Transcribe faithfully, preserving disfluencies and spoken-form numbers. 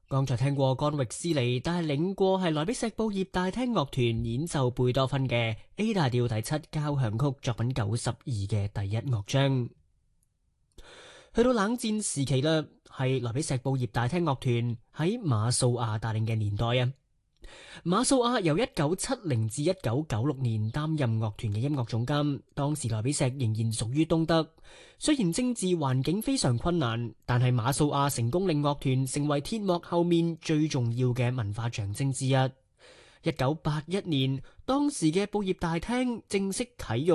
剛才聽過干域斯尼帶領過係萊比錫布葉大廳樂團演奏貝多芬嘅 A 大調第七交響曲作品九十二嘅第一樂章。去到冷戰時期啦，係萊比錫布葉大廳樂團喺馬素亞帶領嘅年代啊。馬素亞由一九七零至一九九六年擔任樂團嘅音樂總監，當時萊比錫仍然屬於東德，雖然政治環境非常困難，但係馬素亞成功令樂團成為鐵幕後面最重要嘅文化象徵之一。一九八一年，當時嘅布葉大廳正式啟用